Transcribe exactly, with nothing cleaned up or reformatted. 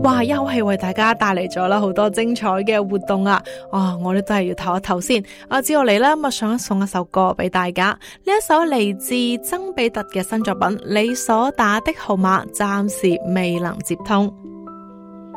哇，一口氣為大家帶嚟咗啦好多精彩嘅活動啊！啊，我哋都係要唞一唞先。啊，接落嚟啦，咁啊想送一首歌俾大家。呢一首嚟自曾比特嘅新作品《你所打的號碼暫時未能接通》。